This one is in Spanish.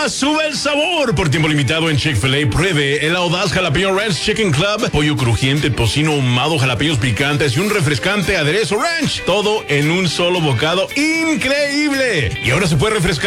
sube el sabor. Por tiempo limitado en Chick-fil-A, pruebe el audaz jalapeño ranch chicken club, pollo crujiente, tocino ahumado, jalapeños picantes y un refrescante aderezo ranch. Todo en un solo bocado increíble. Y ahora se puede refrescar